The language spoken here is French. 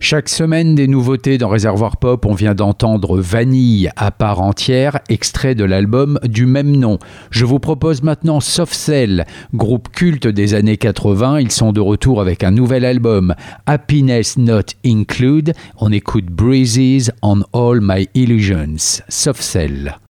Chaque semaine, des nouveautés dans Réservoir Pop. On vient d'entendre Vanille à part entière, extrait de l'album du même nom. Je vous propose maintenant Soft Cell, groupe culte des années 80. Ils sont de retour avec un nouvel album, Happiness Not Include. On écoute Breezes on All My Illusions. Soft Cell.